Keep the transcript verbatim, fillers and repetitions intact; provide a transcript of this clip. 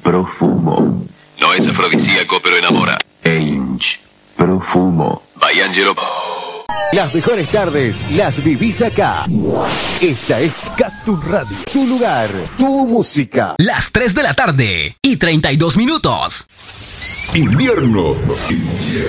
Profumo. No es afrodisíaco, pero enamora. Ainge. Profumo. By Angelo. Las mejores tardes las vivís acá. Esta es Cactus Radio. Tu lugar, tu música. Las tres de la tarde y treinta y dos minutos. Invierno.